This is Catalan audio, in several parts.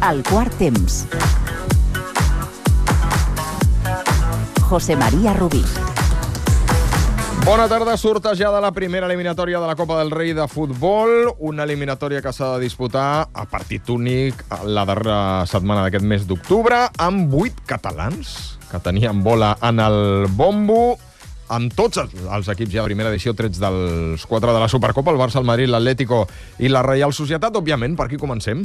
El quart temps. José María Rubí. Bona tarda, sortejada la primera eliminatòria de la Copa del Rei de futbol, una eliminatòria que s'ha de disputar a partit únic la darrera setmana d'aquest mes d'octubre, amb 8 catalans que tenien bola en el bombo, amb tots els equips ja de primera edició, trets dels 4 de la Supercopa, el Barça, el Madrid, l'Atlético i la Reial Societat. Òbviament, per aquí comencem.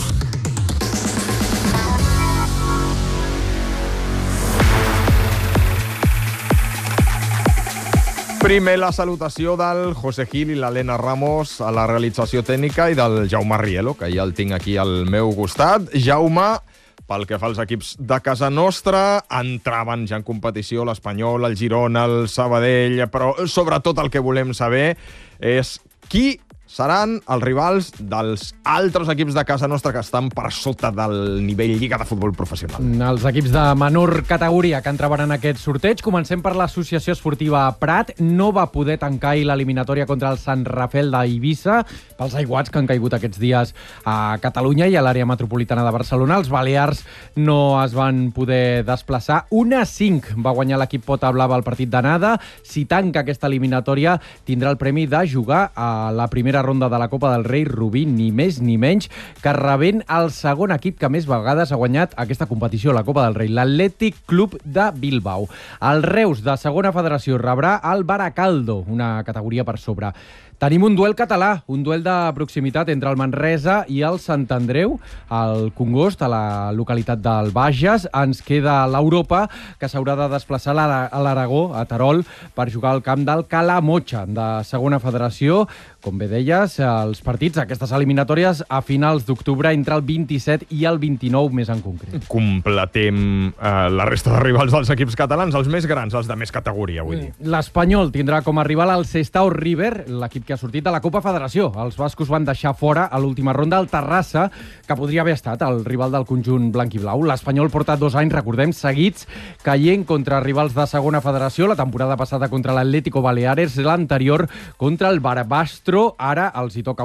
Primer, la salutació del José Gil i l'Helena Ramos a la realització tècnica i del Jaume Rielo, que ja el tinc aquí al meu costat. Jaume, pel que fa als equips de casa nostra, entraven ja en competició l'Espanyol, el Girona, el Sabadell, però sobretot el que volem saber és qui seran els rivals dels altres equips de casa nostra que estan per sota del nivell Lliga de Futbol Professional. Els equips de menor categoria que entraven en aquest sorteig. Comencem per l'Associació Esportiva Prat. No va poder tancar l'eliminatòria contra el Sant Rafel d'Eivissa pels aiguats que han caigut aquests dies a Catalunya i a l'àrea metropolitana de Barcelona. Els balears no es van poder desplaçar. 1-5 va guanyar l'equip Pota Blava el partit d'anada. Si tanca aquesta eliminatòria, tindrà el premi de jugar a la primera ronda de la Copa del Rei Rubí, ni més ni menys que rebent el segon equip que més vegades ha guanyat aquesta competició, la Copa del Rei, l'Atlètic Club de Bilbao. El Reus, de segona federació, rebrà el Baracaldo, una categoria per sobre. Tenim un duel català, un duel de proximitat entre el Manresa i el Sant Andreu, al Congost, a la localitat del Bages. Ens queda l'Europa, que s'haurà de desplaçar a l'Aragó, a Terol, per jugar al camp del Cala-Motxa, de segona federació. Com bé deies, els partits, aquestes eliminatòries, a finals d'octubre, entre el 27 i el 29, més en concret. Completem la resta de rivals dels equips catalans, els més grans, els de més categoria, vull dir. L'Espanyol tindrà com a rival el Sestao River, l'equip que ha sortit de la Copa Federació. Els bascos van deixar fora a l'última ronda el Terrassa, que podria haver estat el rival del conjunt blanc i blau. L'Espanyol porta 2 anys, recordem, seguits, caient contra rivals de segona federació. La temporada passada contra l'Atlético Baleares, l'anterior contra el Barbastro. Ara els hi toca